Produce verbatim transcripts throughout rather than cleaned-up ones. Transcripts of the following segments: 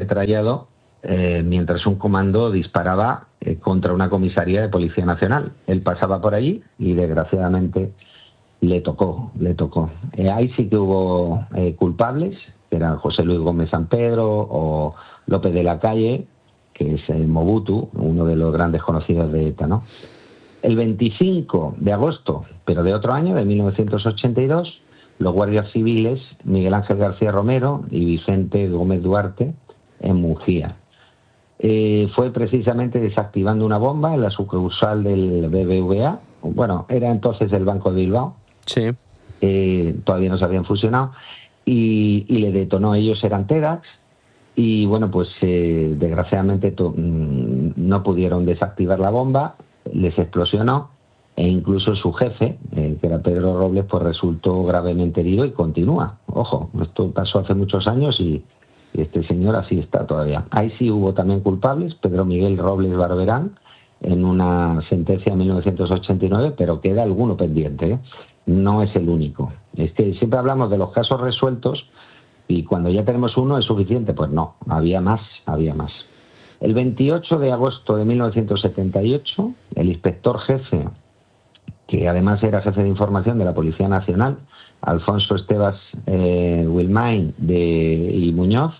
ametrallado eh, mientras un comando disparaba eh, contra una comisaría de Policía Nacional. Él pasaba por allí y desgraciadamente le tocó, le tocó. Eh, ahí sí que hubo eh, culpables, que eran José Luis Gómez San Pedro o López de la Calle, que es el Mobutu, uno de los grandes conocidos de ETA, ¿no? El veinticinco de agosto, pero de otro año, de mil novecientos ochenta y dos, los guardias civiles Miguel Ángel García Romero y Vicente Gómez Duarte en Mungía. Eh, fue precisamente desactivando una bomba en la sucursal del B B V A, bueno, era entonces el Banco de Bilbao, sí. eh, todavía no se habían fusionado, y, y le detonó. Ellos eran TEDx, y bueno, pues eh, desgraciadamente to, mmm, no pudieron desactivar la bomba, les explosionó, e incluso su jefe, eh, que era Pedro Robles, pues resultó gravemente herido y continúa. Ojo, esto pasó hace muchos años y, y este señor así está todavía. Ahí sí hubo también culpables, Pedro Miguel Robles Barberán, en una sentencia de mil novecientos ochenta y nueve, pero queda alguno pendiente, ¿eh? No es el único. Es que siempre hablamos de los casos resueltos y cuando ya tenemos uno es suficiente. Pues no, había más, había más. El veintiocho de agosto de mil novecientos setenta y ocho, el inspector jefe, que además era jefe de información de la Policía Nacional, Alfonso Estebas eh, Wilmain de, y Muñoz,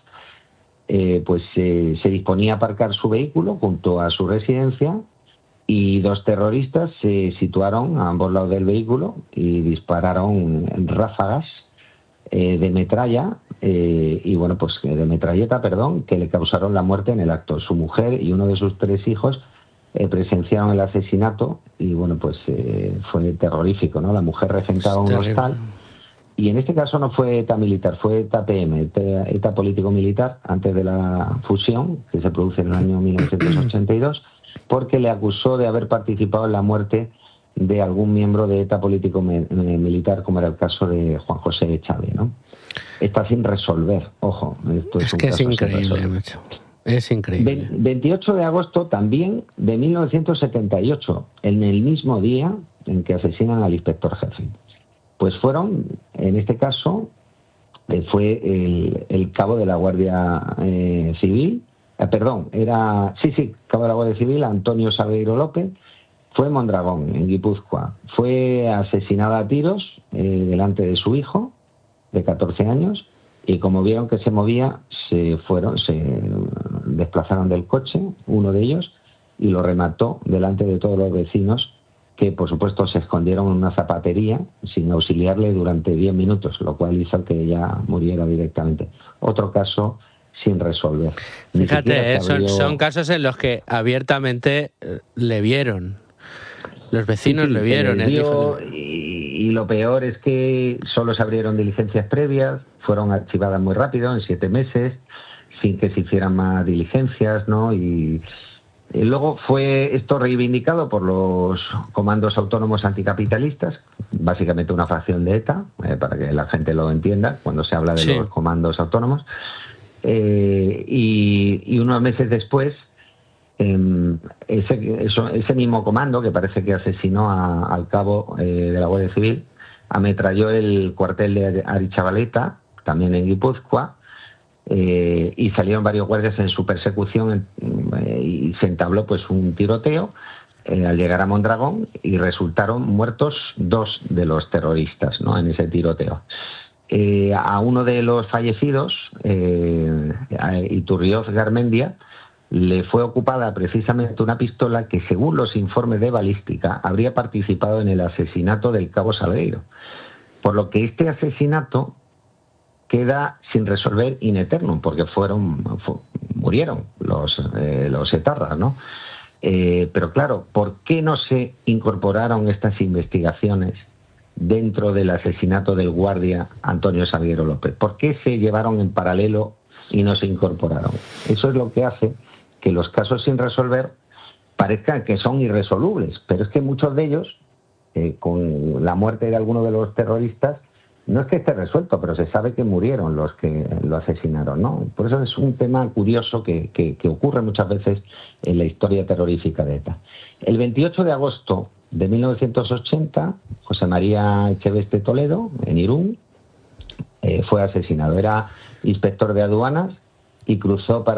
eh, pues eh, se disponía a aparcar su vehículo junto a su residencia y dos terroristas se situaron a ambos lados del vehículo y dispararon ráfagas eh, de metralla eh, y bueno, pues de metralleta, perdón, que le causaron la muerte en el acto. Su mujer y uno de sus tres hijos eh, presenciaron el asesinato y bueno, pues eh, fue terrorífico, ¿no? La mujer regentaba un hostal. Y en este caso no fue ETA militar, fue ETA P M, ETA, ETA político-militar, antes de la fusión, que se produce en el año mil novecientos ochenta y dos, porque le acusó de haber participado en la muerte de algún miembro de ETA político-militar, como era el caso de Juan José Chávez, ¿no? Está sin resolver, ojo. Esto es, es un que caso es increíble, macho. Es increíble. veintiocho de agosto también de mil novecientos setenta y ocho, en el mismo día en que asesinan al inspector jefe. Pues fueron, en este caso, eh, fue el, el cabo de la Guardia eh, Civil, eh, perdón, era, sí, sí, cabo de la Guardia Civil, Antonio Salgueiro López, fue en Mondragón, en Guipúzcoa. Fue asesinada a tiros eh, delante de su hijo, de catorce años, y como vieron que se movía, se fueron, se desplazaron del coche, uno de ellos, y lo remató delante de todos los vecinos, que por supuesto se escondieron en una zapatería sin auxiliarle durante diez minutos, lo cual hizo que ella muriera directamente. Otro caso sin resolver. Fíjate, eh, son, son casos en los que abiertamente eh, le vieron. Los vecinos sí, sí, le vieron. Eh, vio, y, y lo peor es que solo se abrieron diligencias previas, fueron archivadas muy rápido, en siete meses, sin que se hicieran más diligencias, ¿no? Y Y luego fue esto reivindicado por los comandos autónomos anticapitalistas, básicamente una facción de ETA, eh, para que la gente lo entienda cuando se habla de sí. los comandos autónomos. Eh, y, y unos meses después, eh, ese, eso, ese mismo comando, que parece que asesinó a, al cabo eh, de la Guardia Civil, ametralló el cuartel de Arichavaleta, también en Guipúzcoa, Eh, y salieron varios guardias en su persecución eh, y se entabló pues un tiroteo eh, al llegar a Mondragón y resultaron muertos dos de los terroristas, ¿no? En ese tiroteo. Eh, a uno de los fallecidos, eh, a Iturrioz Garmendia, le fue ocupada precisamente una pistola que, según los informes de balística, habría participado en el asesinato del cabo Salgueiro. Por lo que este asesinato queda sin resolver in eternum, porque fueron fu, murieron los, eh, los etarras, ¿no? Eh, pero claro, ¿por qué no se incorporaron estas investigaciones dentro del asesinato del guardia Antonio Salgueiro López? ¿Por qué se llevaron en paralelo y no se incorporaron? Eso es lo que hace que los casos sin resolver parezcan que son irresolubles, pero es que muchos de ellos, eh, con la muerte de alguno de los terroristas, no es que esté resuelto, pero se sabe que murieron los que lo asesinaron, ¿no? Por eso es un tema curioso que, que, que ocurre muchas veces en la historia terrorífica de ETA. El veintiocho de agosto de mil novecientos ochenta, José María Echeveste Toledo, en Irún, eh, fue asesinado. Era inspector de aduanas y cruzó para